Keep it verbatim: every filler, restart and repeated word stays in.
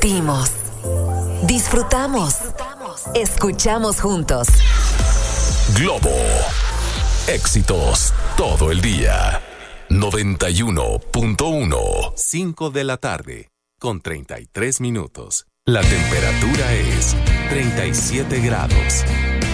Sentimos, disfrutamos, escuchamos juntos. Globo, éxitos todo el día. noventa y uno punto uno. cinco de la tarde, con treinta y tres minutos. La temperatura es treinta y siete grados.